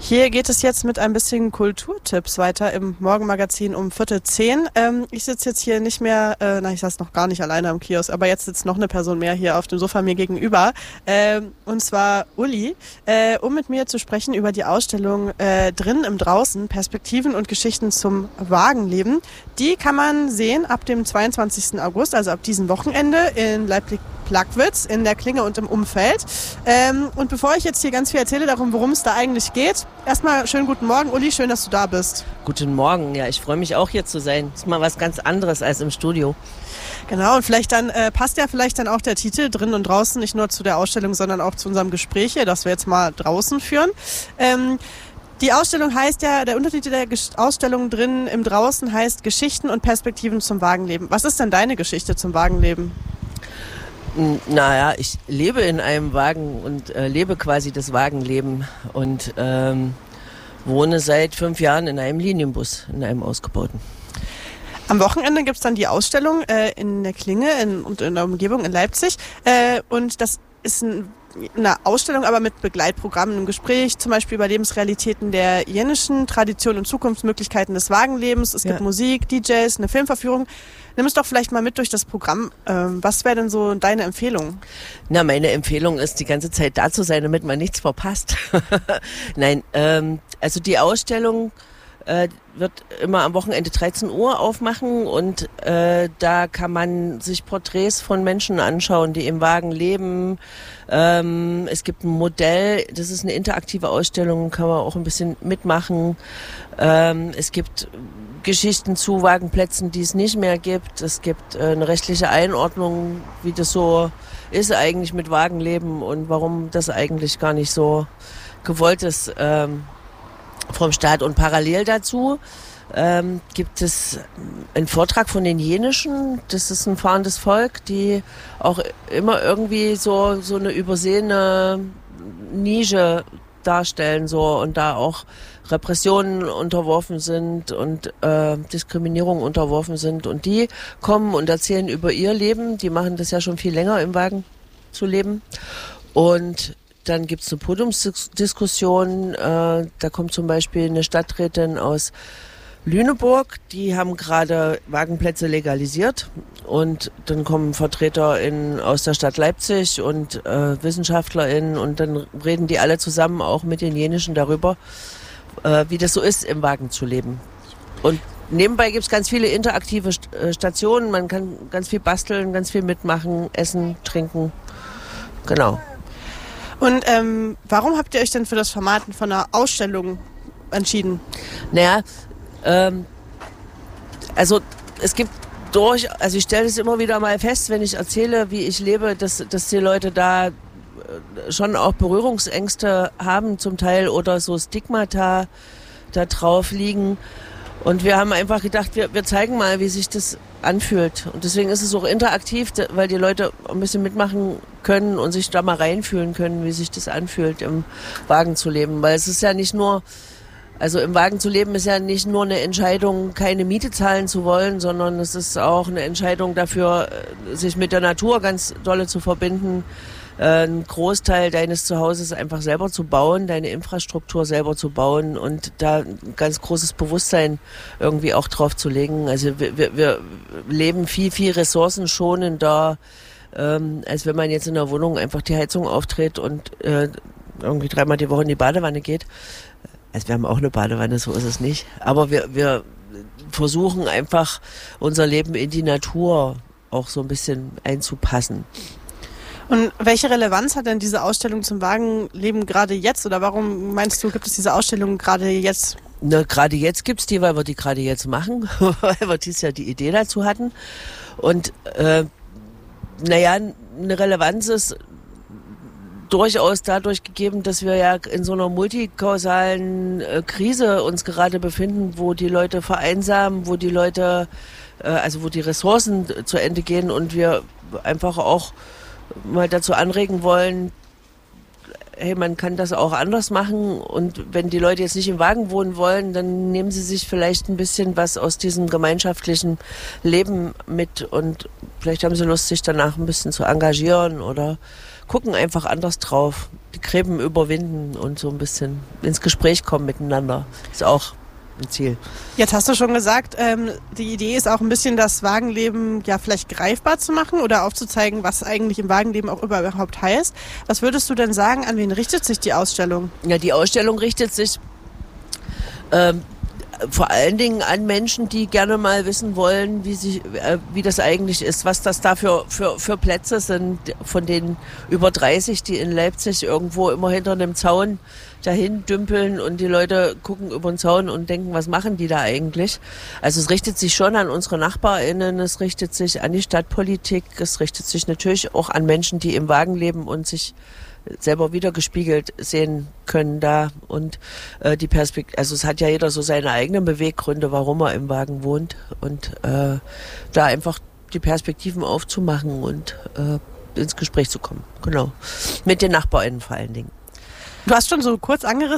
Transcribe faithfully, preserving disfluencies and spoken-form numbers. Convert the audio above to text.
Hier geht es jetzt mit ein bisschen Kulturtipps weiter im Morgenmagazin um Viertel zehn. Ähm, ich sitze jetzt hier nicht mehr, äh, nein, ich saß noch gar nicht alleine am Kiosk, aber jetzt sitzt noch eine Person mehr hier auf dem Sofa mir gegenüber. Ähm, und zwar Uli, äh, um mit mir zu sprechen über die Ausstellung äh, Drin im Draußen, Perspektiven und Geschichten zum Wagenleben. Die kann man sehen ab dem zweiundzwanzigsten August, also ab diesem Wochenende in Leipzig-Plagwitz, in der Klinge und im Umfeld. Ähm, und bevor ich jetzt hier ganz viel erzähle darum, worum es da eigentlich geht, erstmal schönen guten Morgen, Uli, schön, dass du da bist. Guten Morgen, ja, ich freue mich auch hier zu sein. Das ist mal was ganz anderes als im Studio. Genau, und vielleicht dann äh, passt ja vielleicht dann auch der Titel Drin und Draußen nicht nur zu der Ausstellung, sondern auch zu unserem Gespräch hier, das wir jetzt mal draußen führen. Ähm, die Ausstellung heißt ja, der Untertitel der Ges- Ausstellung Drin im Draußen heißt Geschichten und Perspektiven zum Wagenleben. Was ist denn deine Geschichte zum Wagenleben? Naja, ich lebe in einem Wagen und äh, lebe quasi das Wagenleben und ähm, wohne seit fünf Jahren in einem Linienbus, in einem ausgebauten. Am Wochenende gibt es dann die Ausstellung äh, in der Klinge in, und in der Umgebung in Leipzig. Äh, und das ist ein, eine Ausstellung, aber mit Begleitprogrammen, im Gespräch, zum Beispiel über Lebensrealitäten der jenischen Tradition und Zukunftsmöglichkeiten des Wagenlebens. Es gibt Ja. Musik, D Js, eine Filmverführung. Nimm es doch vielleicht mal mit durch das Programm. Ähm, was wäre denn so deine Empfehlung? Na, meine Empfehlung ist, die ganze Zeit da zu sein, damit man nichts verpasst. Nein, ähm, also die Ausstellung äh, wird immer am Wochenende dreizehn Uhr aufmachen und äh, da kann man sich Porträts von Menschen anschauen, die im Wagen leben. Ähm, es gibt ein Modell, das ist eine interaktive Ausstellung, kann man auch ein bisschen mitmachen. Ähm, es gibt Geschichten zu Wagenplätzen, die es nicht mehr gibt. Es gibt äh, eine rechtliche Einordnung, wie das so ist eigentlich mit Wagenleben und warum das eigentlich gar nicht so gewollt ist ähm, vom Staat. Und parallel dazu ähm, gibt es einen Vortrag von den Jenischen. Das ist ein fahrendes Volk, die auch immer irgendwie so, so eine übersehene Nische darstellen so und da auch Repressionen unterworfen sind und äh, Diskriminierung unterworfen sind. Und die kommen und erzählen über ihr Leben. Die machen das ja schon viel länger, im Wagen zu leben. Und dann gibt's eine Podiumsdiskussion. Äh, da kommt zum Beispiel eine Stadträtin aus Lüneburg. Die haben gerade Wagenplätze legalisiert. Und dann kommen Vertreter in, aus der Stadt Leipzig und äh, WissenschaftlerInnen. Und dann reden die alle zusammen auch mit den Jenischen darüber, äh, wie das so ist, im Wagen zu leben. Und nebenbei gibt's ganz viele interaktive St- äh, Stationen. Man kann ganz viel basteln, ganz viel mitmachen, essen, trinken. Genau. Und ähm, warum habt ihr euch denn für das Format von einer Ausstellung entschieden? Naja, ähm, also es gibt durch, also ich stelle es immer wieder mal fest, wenn ich erzähle, wie ich lebe, dass, dass die Leute da schon auch Berührungsängste haben zum Teil oder so Stigmata da drauf liegen. Und wir haben einfach gedacht, wir, wir zeigen mal, wie sich das anfühlt. Und deswegen ist es auch interaktiv, weil die Leute ein bisschen mitmachen können und sich da mal reinfühlen können, wie sich das anfühlt, im Wagen zu leben. Weil es ist ja nicht nur, also im Wagen zu leben ist ja nicht nur eine Entscheidung, keine Miete zahlen zu wollen, sondern es ist auch eine Entscheidung dafür, sich mit der Natur ganz dolle zu verbinden, einen Großteil deines Zuhauses einfach selber zu bauen, deine Infrastruktur selber zu bauen und da ein ganz großes Bewusstsein irgendwie auch drauf zu legen. Also wir, wir, wir leben viel, viel ressourcenschonender, ähm, als wenn man jetzt in der Wohnung einfach die Heizung aufdreht und äh, irgendwie dreimal die Woche in die Badewanne geht. Also wir haben auch eine Badewanne, so ist es nicht. Aber wir, wir versuchen einfach unser Leben in die Natur auch so ein bisschen einzupassen. Und welche Relevanz hat denn diese Ausstellung zum Wagenleben gerade jetzt? Oder warum meinst du, gibt es diese Ausstellung gerade jetzt? Na, gerade jetzt gibt's die, weil wir die gerade jetzt machen, weil wir dieses Jahr die Idee dazu hatten. Und äh, naja, eine Relevanz ist durchaus dadurch gegeben, dass wir ja in so einer multikausalen äh, Krise uns gerade befinden, wo die Leute vereinsamen, wo die Leute, äh, also wo die Ressourcen zu Ende gehen und wir einfach auch mal dazu anregen wollen, hey, man kann das auch anders machen und wenn die Leute jetzt nicht im Wagen wohnen wollen, dann nehmen sie sich vielleicht ein bisschen was aus diesem gemeinschaftlichen Leben mit und vielleicht haben sie Lust, sich danach ein bisschen zu engagieren oder gucken einfach anders drauf. die Gräben überwinden und so ein bisschen ins Gespräch kommen miteinander. Ist auch ein Ziel. Jetzt hast du schon gesagt, ähm, die Idee ist auch ein bisschen, das Wagenleben ja vielleicht greifbar zu machen oder aufzuzeigen, was eigentlich im Wagenleben auch überhaupt heißt. Was würdest du denn sagen, an wen richtet sich die Ausstellung? Ja, die Ausstellung richtet sich ähm, vor allen Dingen an Menschen, die gerne mal wissen wollen, wie sie, äh, wie das eigentlich ist, was das da für, für, für Plätze sind, von den über dreißig, die in Leipzig irgendwo immer hinter einem Zaun dahin dümpeln und die Leute gucken über den Zaun und denken, was machen die da eigentlich? Also es richtet sich schon an unsere NachbarInnen, es richtet sich an die Stadtpolitik, es richtet sich natürlich auch an Menschen, die im Wagen leben und sich selber wiedergespiegelt sehen können da und äh, die Perspektive, also es hat ja jeder so seine eigenen Beweggründe, warum er im Wagen wohnt und äh, da einfach die Perspektiven aufzumachen und äh, ins Gespräch zu kommen, genau, mit den NachbarInnen vor allen Dingen. Du hast schon so kurz angerissen,